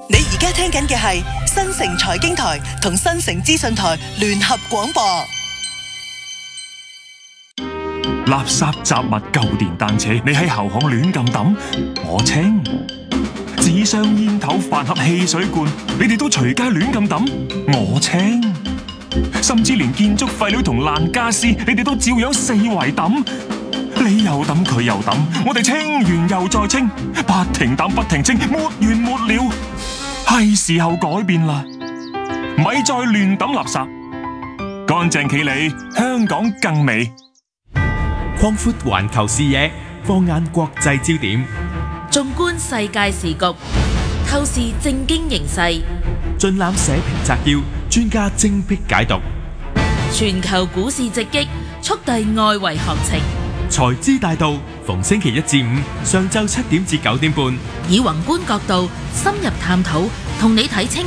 你而家聽緊嘅係新城財經台同新城資訊台聯合廣播。 垃圾雜物舊電單車，你喺後巷亂咁抌，我清；紙箱煙頭飯盒汽水罐，你哋都隨街亂咁抌，我清；甚至連建築廢料同爛家私，你哋都照樣四圍抌。你又抌，佢又抌，我哋清完又再清，不停抌不停清，沒完沒了。係時候改變啦，咪再亂抌垃圾，乾淨企理，香港更美。 擴闊環球視野，放眼國際焦點， 縱觀世界時局，透視政經形勢， 盡覽社評摘要，專家精闢解讀。 全球股市直擊，速遞外圍行情。 財資大道，逢星期一至五上晝7點至9點半， 以宏觀角度深入探討，同你睇清